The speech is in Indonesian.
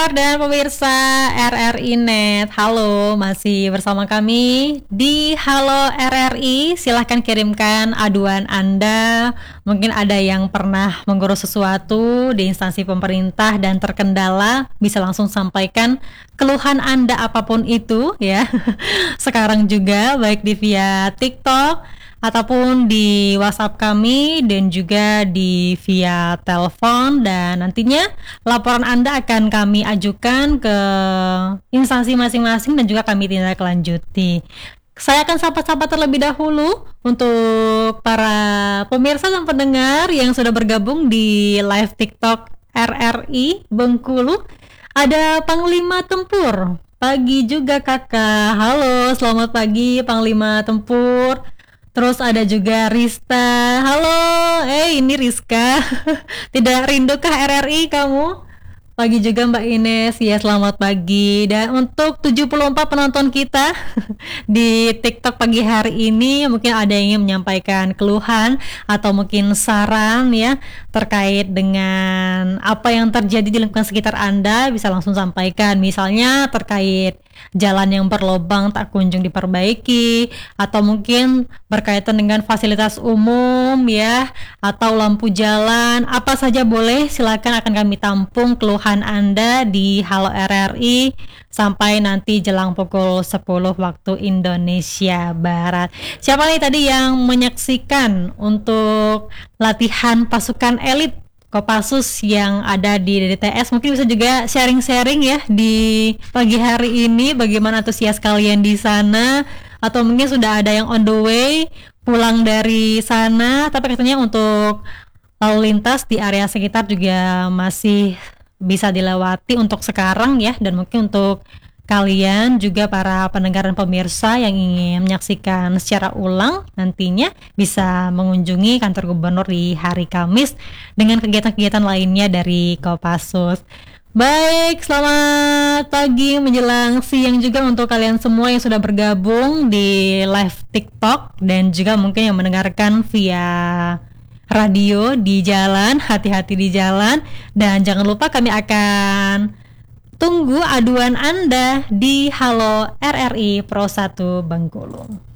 Dan pemirsa RRI Net, halo, masih bersama kami di Halo RRI. Silahkan kirimkan aduan Anda. Mungkin ada yang pernah mengurus sesuatu di instansi pemerintah dan terkendala, bisa langsung sampaikan keluhan Anda apapun itu ya. Sekarang juga baik di via TikTok ataupun di WhatsApp kami dan juga di via telepon, dan nantinya laporan Anda akan kami ajukan ke instansi masing-masing dan juga kami tindak lanjuti. Saya akan sapa-sapa terlebih dahulu untuk para pemirsa dan pendengar yang sudah bergabung di live TikTok RRI Bengkulu. Ada Panglima Tempur. Pagi juga kakak. Halo, selamat pagi Panglima Tempur. Terus ada juga Rista. Halo, ini Rizka. Tidak rindukah RRI kamu? Pagi juga Mbak Ines. Ya, selamat pagi. Dan untuk 74 penonton kita di TikTok pagi hari ini, mungkin ada yang ingin menyampaikan keluhan atau mungkin saran ya terkait dengan apa yang terjadi di lingkungan sekitar Anda, bisa langsung sampaikan. Misalnya terkait jalan yang berlobang tak kunjung diperbaiki, atau mungkin berkaitan dengan fasilitas umum ya, atau lampu jalan, apa saja boleh, silakan akan kami tampung keluhan Anda di Halo RRI sampai nanti jelang pukul 10 waktu Indonesia Barat. Siapa nih tadi yang menyaksikan untuk latihan pasukan elit Kopassus yang ada di DDTS? Mungkin bisa juga sharing-sharing ya di pagi hari ini, bagaimana antusias kalian di sana, atau mungkin sudah ada yang on the way pulang dari sana, tapi katanya untuk lalu lintas di area sekitar juga masih bisa dilewati untuk sekarang ya. Dan mungkin untuk kalian juga para pendengar dan pemirsa yang ingin menyaksikan secara ulang, nantinya bisa mengunjungi kantor gubernur di hari Kamis dengan kegiatan-kegiatan lainnya dari Kopassus. Baik, selamat pagi menjelang siang juga untuk kalian semua yang sudah bergabung di live TikTok dan juga mungkin yang mendengarkan via radio di jalan. Hati-hati di jalan, dan jangan lupa kami akan tunggu aduan Anda di Halo RRI Pro 1 Bengkulu.